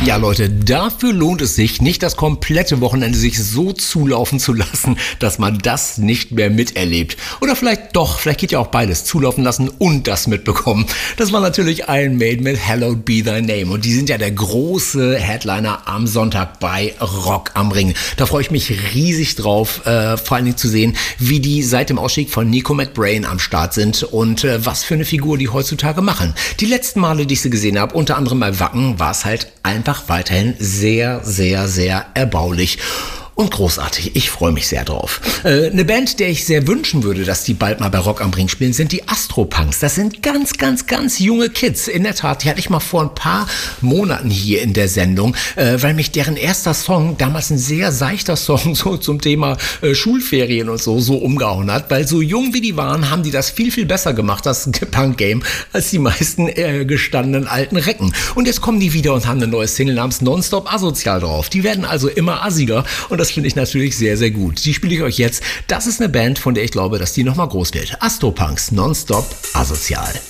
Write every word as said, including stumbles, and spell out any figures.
Ja, Leute, dafür lohnt es sich, nicht das komplette Wochenende sich so zulaufen zu lassen, dass man das nicht mehr miterlebt. Oder vielleicht doch, vielleicht geht ja auch beides, zulaufen lassen und das mitbekommen. Das war natürlich Iron Maiden mit Hallowed Be Thy Name. Und die sind ja der große Headliner am Sonntag bei Rock am Ring. Da freue ich mich riesig drauf, äh, vor allen Dingen zu sehen, wie die seit dem Ausstieg von Nico McBrain am Start sind und äh, was für eine Figur die heutzutage machen. Die letzten Male, die ich sie gesehen habe, unter anderem bei Wacken, war es halt einfach weiterhin sehr, sehr, sehr erbaulich. Und großartig. Ich freue mich sehr drauf. Äh, eine Band, der ich sehr wünschen würde, dass die bald mal bei Rock am Ring spielen, sind die Astropunks. Das sind ganz, ganz, ganz junge Kids. In der Tat, die hatte ich mal vor ein paar Monaten hier in der Sendung, äh, weil mich deren erster Song, damals ein sehr seichter Song, so zum Thema äh, Schulferien und so, so umgehauen hat. Weil so jung wie die waren, haben die das viel, viel besser gemacht, das Punk-Game, als die meisten äh, gestandenen alten Recken. Und jetzt kommen die wieder und haben eine neue Single namens Nonstop Asozial drauf. Die werden also immer assiger und das finde ich natürlich sehr, sehr gut. Die spiele ich euch jetzt. Das ist eine Band, von der ich glaube, dass die nochmal groß wird. Astropunks, Nonstop Asozial.